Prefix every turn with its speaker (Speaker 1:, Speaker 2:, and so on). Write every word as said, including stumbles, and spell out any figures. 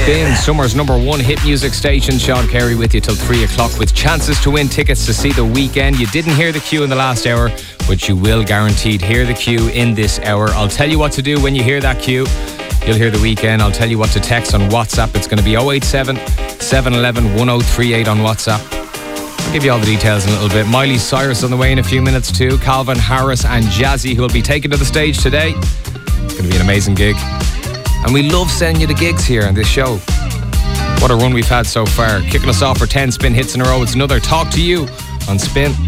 Speaker 1: Spin, summer's number one hit music station. Sean Carey with you till three o'clock with chances to win tickets to see The Weeknd. You didn't hear the cue in the last hour, but you will guaranteed hear the cue in this hour. I'll tell you what to do when you hear that cue. You'll hear The Weeknd. I'll tell you what to text on WhatsApp. It's going to be oh eight seven, seven one one, one oh three eight on WhatsApp. I'll give you all the details in a little bit. Miley Cyrus on the way in a few minutes too. Calvin Harris and Jazzy, who will be taken to the stage today. It's going to be an amazing gig. And we love sending you the gigs here on this show. What a run we've had so far. Kicking us off for ten Spin hits in a row. It's another Talk to You on Spin.